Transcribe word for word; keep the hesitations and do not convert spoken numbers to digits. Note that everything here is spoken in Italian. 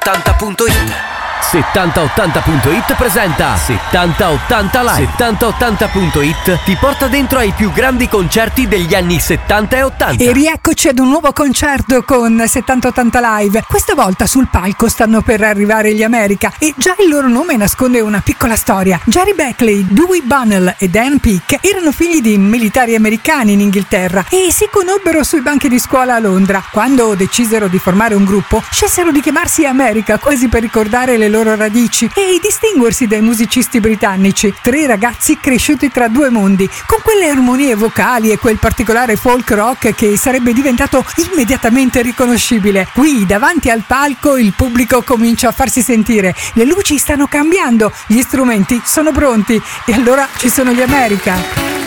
ottanta punto it. settanta ottanta punto it presenta settanta ottanta Live. settanta ottanta punto it ti porta dentro ai più grandi concerti degli anni settanta e ottanta. E rieccoci ad un nuovo concerto con settanta ottanta Live. Questa volta sul palco stanno per arrivare gli America e già il loro nome nasconde una piccola storia. Jerry Beckley, Dewey Bunnell e Dan Peake erano figli di militari americani in Inghilterra e si conobbero sui banchi di scuola a Londra. Quando decisero di formare un gruppo, scelsero di chiamarsi America, quasi per ricordare le loro radici e distinguersi dai musicisti britannici. Tre ragazzi cresciuti tra due mondi, con quelle armonie vocali e quel particolare folk rock che sarebbe diventato immediatamente riconoscibile. Qui davanti al palco il pubblico comincia a farsi sentire, le luci stanno cambiando, gli strumenti sono pronti e allora ci sono gli America.